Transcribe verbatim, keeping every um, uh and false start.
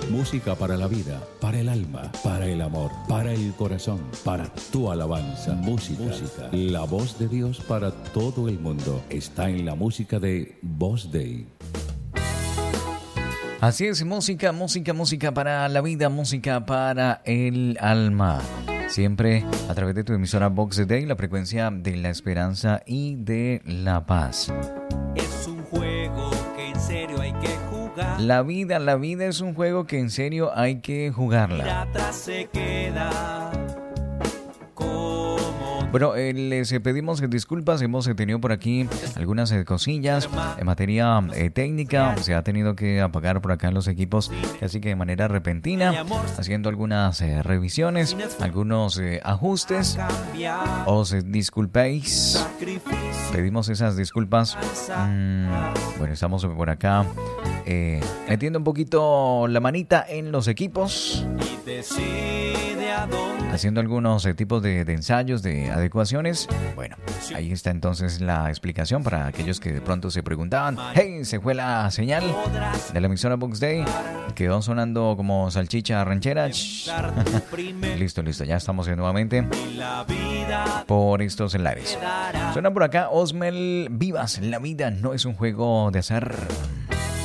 Música para la vida, para el alma, para el amor, para el corazón, para tu alabanza. Música, música. La voz de Dios para todo el mundo está en la música de Voz Day. Así es, música, música, música para la vida, música para el alma. Siempre a través de tu emisora Vox Day, la frecuencia de la esperanza y de la paz. Es un juego que en serio hay que jugar. La vida, la vida es un juego que en serio hay que jugarla. Mira atrás se queda. Bueno, eh, les pedimos disculpas, hemos tenido por aquí algunas eh, cosillas en materia eh, técnica, se ha tenido que apagar por acá los equipos, así que de manera repentina, haciendo algunas eh, revisiones, algunos eh, ajustes, os eh, disculpéis, pedimos esas disculpas, mm, bueno, estamos por acá eh, metiendo un poquito la manita en los equipos, haciendo algunos eh, tipos de, de ensayos, de adecuaciones. Bueno, ahí está entonces la explicación para aquellos que de pronto se preguntaban, hey, se fue la señal de la emisora Vox Day, quedó sonando como salchicha ranchera. listo, listo, ya estamos nuevamente por estos lares. Suena por acá Osmel Vivas, la vida no es un juego de azar.